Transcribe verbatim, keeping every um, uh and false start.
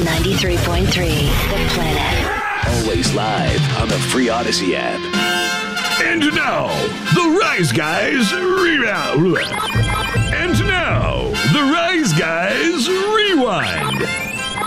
ninety-three point three, The Planet. Always live on the free Odyssey app. And now, the Rise Guys Rebound.